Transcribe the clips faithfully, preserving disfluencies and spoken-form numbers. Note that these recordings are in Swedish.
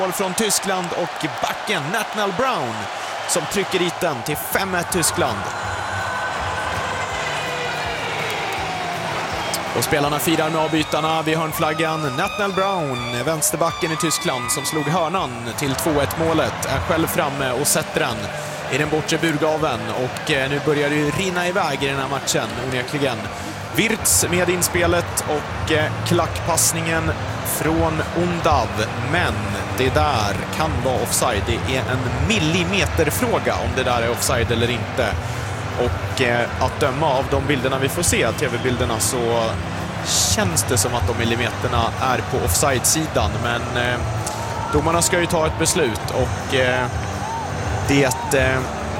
Mål från Tyskland och backen Nathaniel Brown som trycker dit den till fem ett Tyskland. Och spelarna firar med avbytarna vid hörnflaggan. Nathaniel Brown, vänsterbacken i Tyskland som slog hörnan till två ett målet, är själv framme och sätter den i den bortre burgaven. Och nu börjar det ju rinna iväg i den här matchen, onekligen. Wirtz med inspelet och klackpassningen från Undav, men det där kan vara offside. Det är en millimeterfråga om det där är offside eller inte. Och eh, att döma av de bilderna vi får se, tv-bilderna, så känns det som att de millimeterna är på offside-sidan. Men eh, domarna ska ju ta ett beslut och eh, det eh,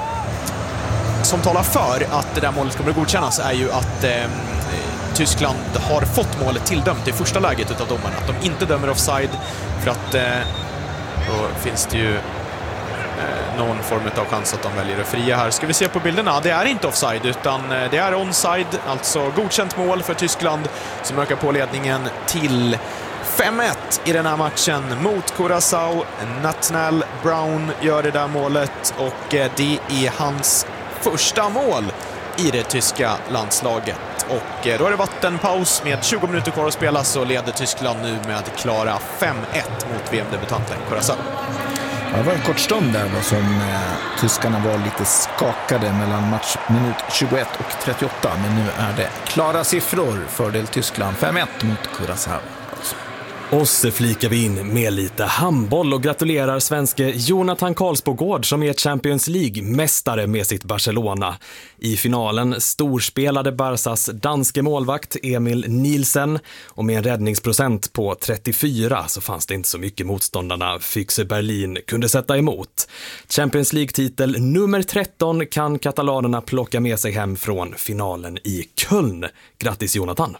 som talar för att det där målet kommer att godkännas är ju att eh, Tyskland har fått målet tilldömt i första läget utav domarna. Att de inte dömer offside för att eh, då finns det ju någon form av chans att de väljer att fria här. Ska vi se på bilderna? Det är inte offside utan det är onside, alltså godkänt mål för Tyskland som ökar på ledningen till fem ett i den här matchen mot Curaçao. Nathaniel Brown gör det där målet och det är hans första mål i det tyska landslaget. Och då är det vattenpaus med tjugo minuter kvar att spela, så leder Tyskland nu med klara fem ett mot V M-debutanten Curaçao. Det var en kort stund där då som eh, tyskarna var lite skakade mellan match minut tjugoett och trettioåtta, men nu är det klara siffror, fördel Tyskland fem ett mot Curaçao. Och så flikar vi in med lite handboll och gratulerar svenske Jonathan Karlsbogård som är Champions League-mästare med sitt Barcelona. I finalen storspelade Barsas danske målvakt Emil Nielsen och med en räddningsprocent på trettiofyra så fanns det inte så mycket motståndarna Füchse Berlin kunde sätta emot. Champions League-titel nummer tretton kan katalanerna plocka med sig hem från finalen i Köln. Grattis Jonathan!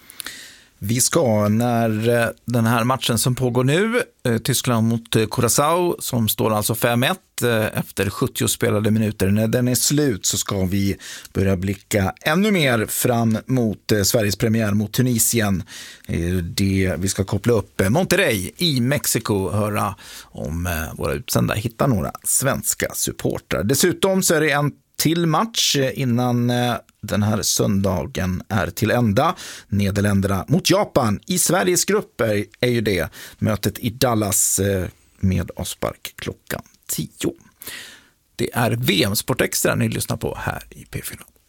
Vi ska, när den här matchen som pågår nu, Tyskland mot Curaçao, som står alltså fem ett efter sjuttio spelade minuter, när den är slut så ska vi börja blicka ännu mer fram mot Sveriges premiär mot Tunisien. Det, vi ska koppla upp Monterrey i Mexiko, höra om våra utsända hittar några svenska supportrar. Dessutom så är det en till match innan den här söndagen är till ända. Nederländerna mot Japan i Sveriges grupper är ju det. Mötet i Dallas med avspark klockan tio. Det är V M Sport Extra ni lyssnar på här i P fyra.